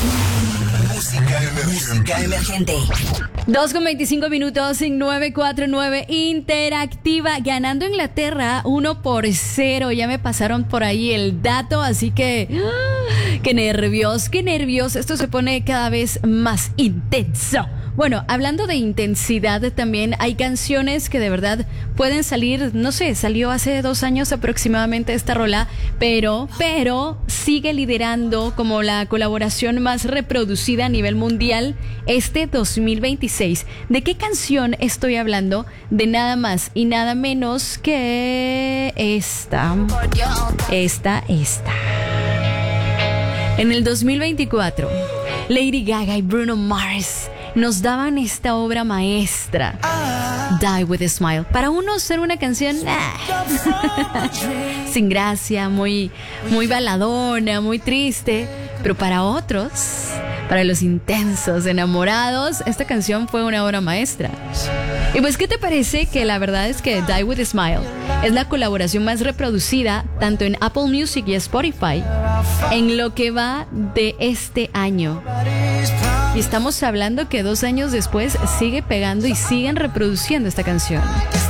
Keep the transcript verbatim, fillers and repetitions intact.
Música emergente. Música emergente. dos con veinticinco minutos en nueve cuatro nueve Interactiva, ganando Inglaterra uno por cero. Ya me pasaron por ahí el dato, así que ¡ah! qué nervios, qué nervios. Esto se pone cada vez más intenso. Bueno, hablando de intensidad, también hay canciones que de verdad pueden salir, no sé, salió hace dos años aproximadamente esta rola, pero, pero sigue liderando como la colaboración más reproducida a nivel mundial este dos mil veintiséis. ¿De qué canción estoy hablando? De nada más y nada menos que esta, esta, esta. En el dos mil veinticuatro, Lady Gaga y Bruno Mars nos daban esta obra maestra, Die With A Smile. Para unos ser una canción ah, sin gracia, muy, muy baladona, muy triste, pero para otros, para los intensos enamorados, esta canción fue una obra maestra. Y pues, ¿qué te parece que la verdad es que Die With A Smile es la colaboración más reproducida tanto en Apple Music y Spotify en lo que va de este año? Y estamos hablando que dos años después sigue pegando y siguen reproduciendo esta canción.